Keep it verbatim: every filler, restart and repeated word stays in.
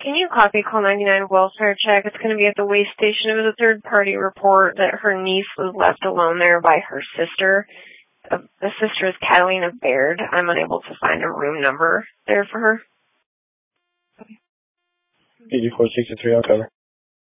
Can you copy call ninety-nine welfare check? It's going to be at the waste station. It was a third-party report that her niece was left alone there by her sister. Uh, the sister is Catalina Baird. I'm unable to find a room number there for her. eighty-four sixty-three, I'll cover.